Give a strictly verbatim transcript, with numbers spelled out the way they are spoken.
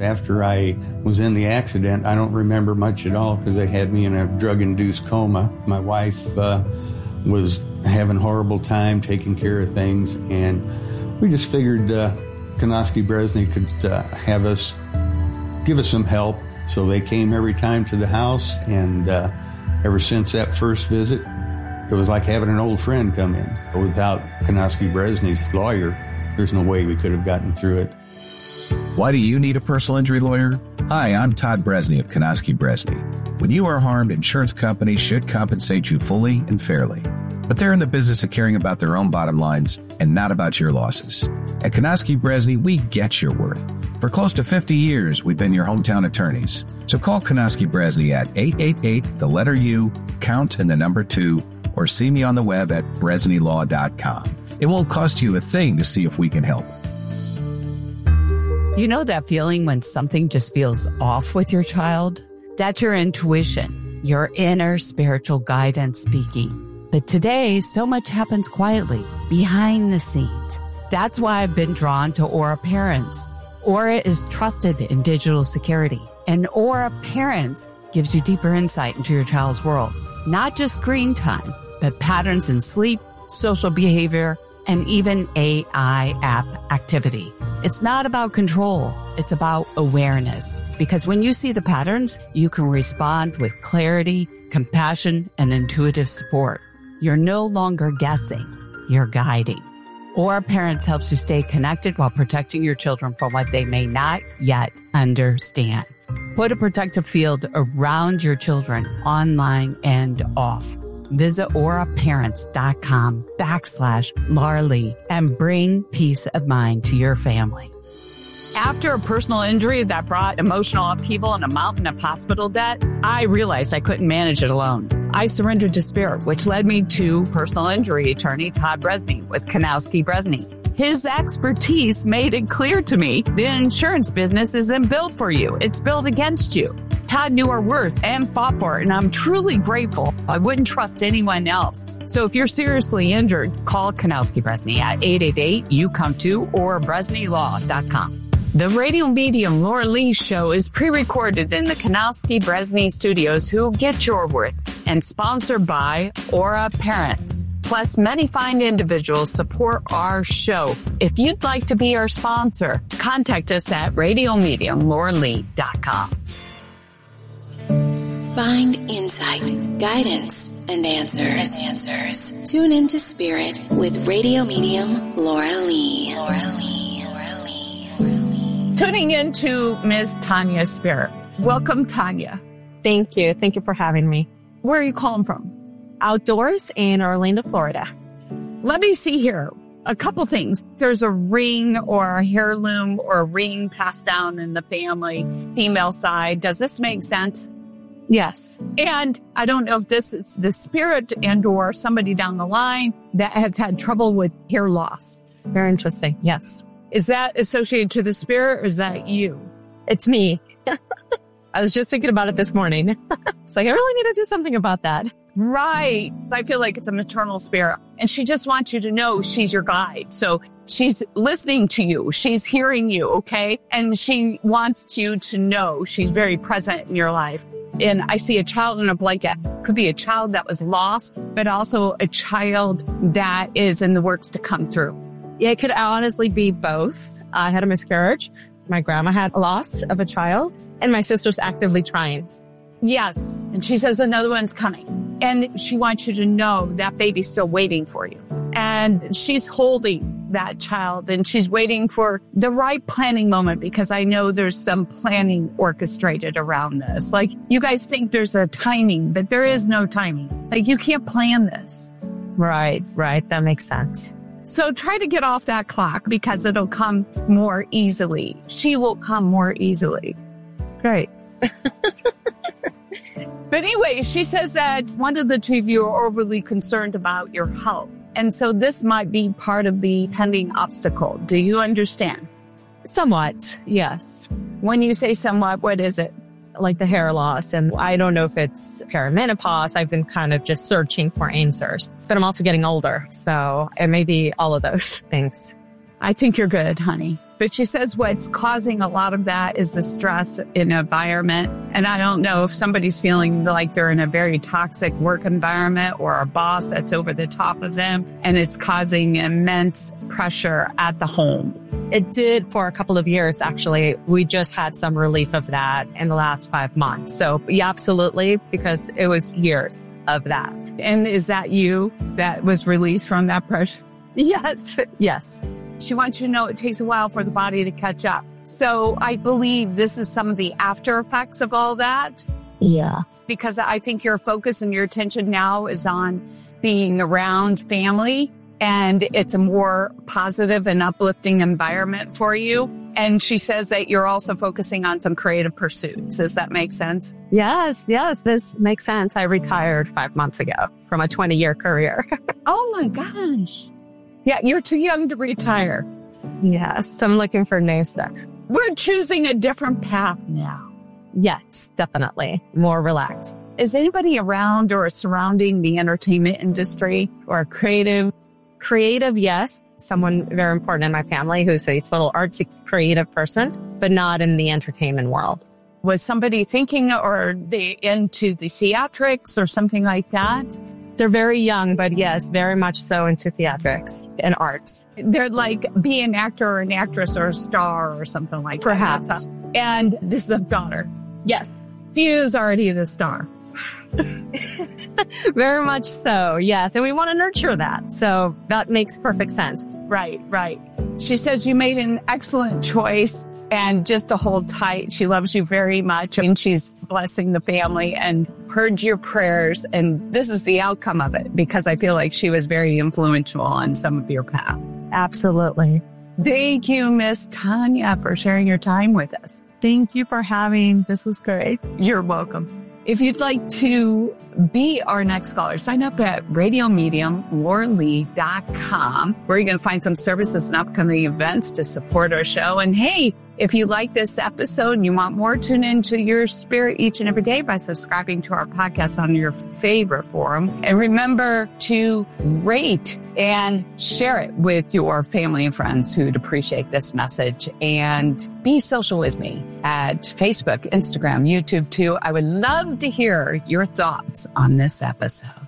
After I was in the accident, I don't remember much at all because they had me in a drug-induced coma. My wife uh, was having a horrible time taking care of things, and we just figured uh, Konosky Bresney could uh, have us, give us some help. So they came every time to the house, and uh, ever since that first visit, it was like having an old friend come in. Without Konosky Bresney's lawyer, there's no way we could have gotten through it. Why do you need a personal injury lawyer? Hi, I'm Todd Bresney of Konosky Bresney. When you are harmed, insurance companies should compensate you fully and fairly. But they're in the business of caring about their own bottom lines and not about your losses. At Konosky Bresney, we get your worth. For close to fifty years, we've been your hometown attorneys. So call Konosky Bresney at eight eight eight, the letter U, count and the number two, or see me on the web at bresney law dot com. It won't cost you a thing to see if we can help. You know that feeling when something just feels off with your child? That's your intuition, your inner spiritual guidance speaking. But today, so much happens quietly, behind the scenes. That's why I've been drawn to Aura Parents. Aura is trusted in digital security, and Aura Parents gives you deeper insight into your child's world. Not just screen time, but patterns in sleep, social behavior, and even A I app activity. It's not about control. It's about awareness. Because when you see the patterns, you can respond with clarity, compassion, and intuitive support. You're no longer guessing. You're guiding. Aura Parents helps you stay connected while protecting your children from what they may not yet understand. Put a protective field around your children online and off. Visit auraparents.com backslash Laura Lee and bring peace of mind to your family. After a personal injury that brought emotional upheaval and a mountain of hospital debt, I realized I couldn't manage it alone. I surrendered to spirit, which led me to personal injury attorney Todd Bresney with Konosky Bresney. His expertise made it clear to me the insurance business isn't built for you. It's built against you. Todd knew our worth and fought for it, and I'm truly grateful. I wouldn't trust anyone else. So if you're seriously injured, call Konosky Bresney at eight eight eight, you come to, or bresney law dot com. The radio medium Laura Lee show is pre-recorded in the Konosky Bresney studios, who get your worth, and sponsored by Aura Parents. Plus, many fine individuals support our show. If you'd like to be our sponsor, contact us at radio medium laura lee dot com. Find insight, guidance, and answers. answers. Tune into Spirit with radio medium Laura Lee. Laura Lee. Laura Lee. Laura Lee. Tuning into Miz Tanya Spirit. Welcome, Tanya. Thank you. Thank you for having me. Where are you calling from? Outdoors in Orlando, Florida. Let me see here. A couple things. There's a ring or a heirloom or a ring passed down in the family, female side. Does this make sense? Yes. And I don't know if this is the spirit and or somebody down the line that has had trouble with hair loss. Very interesting. Yes. Is that associated to the spirit, or is that you? It's me. I was just thinking about it this morning. It's like, I really need to do something about that. Right. I feel like it's a maternal spirit, and she just wants you to know she's your guide. So she's listening to you. She's hearing you. Okay. And she wants you to know she's very present in your life. And I see a child in a blanket. Could be a child that was lost, but also a child that is in the works to come through. Yeah, it could honestly be both. I had a miscarriage. My grandma had a loss of a child, and my sister's actively trying. Yes. And she says another one's coming. And she wants you to know that baby's still waiting for you. And she's holding that child, and she's waiting for the right planning moment, because I know there's some planning orchestrated around this. Like, you guys think there's a timing, but there is no timing. Like, you can't plan this. Right, right. That makes sense. So try to get off that clock, because it'll come more easily. She will come more easily. Great. But anyway, she says that one of the two of you are overly concerned about your health. And so this might be part of the pending obstacle. Do you understand? Somewhat, yes. When you say somewhat, what is it? Like the hair loss. And I don't know if it's perimenopause. I've been kind of just searching for answers. But I'm also getting older. So it may be all of those things. I think you're good, honey. But she says what's causing a lot of that is the stress in environment. And I don't know if somebody's feeling like they're in a very toxic work environment or a boss that's over the top of them, and it's causing immense pressure at the home. It did for a couple of years, actually. We just had some relief of that in the last five months. So yeah, absolutely, because it was years of that. And is that you that was released from that pressure? Yes. Yes. She wants you to know it takes a while for the body to catch up. So I believe this is some of the after effects of all that. Yeah. Because I think your focus and your attention now is on being around family, and it's a more positive and uplifting environment for you. And she says that you're also focusing on some creative pursuits. Does that make sense? Yes, yes, this makes sense. I retired five months ago from a twenty-year career. Oh, my gosh. Yeah, you're too young to retire. Yes, I'm looking for new stuff. We're choosing a different path now. Yes, definitely. More relaxed. Is anybody around or surrounding the entertainment industry or creative? Creative, yes. Someone very important in my family who's a total artsy creative person, but not in the entertainment world. Was somebody thinking, or are they into the theatrics or something like that? They're very young, but yes, very much so into theatrics and arts. They're like, be an actor or an actress or a star or something like Perhaps. that. Perhaps. And this is a daughter. Yes. She is already the star. Very much so, yes. And we want to nurture that. So that makes perfect sense. Right, right. She says you made an excellent choice, and just to hold tight. She loves you very much, and she's blessing the family and heard your prayers. And this is the outcome of it, because I feel like she was very influential on some of your path. Absolutely. Thank you, Miss Tanya, for sharing your time with us. Thank you for having. This was great. You're welcome. If you'd like to be our next caller, sign up at radio medium laura lee dot com, where you're going to find some services and upcoming events to support our show. And hey, if you like this episode and you want more, tune into your spirit each and every day by subscribing to our podcast on your favorite forum. And remember to rate and share it with your family and friends who'd appreciate this message. And be social with me at Facebook, Instagram, YouTube too. I would love to hear your thoughts on this episode.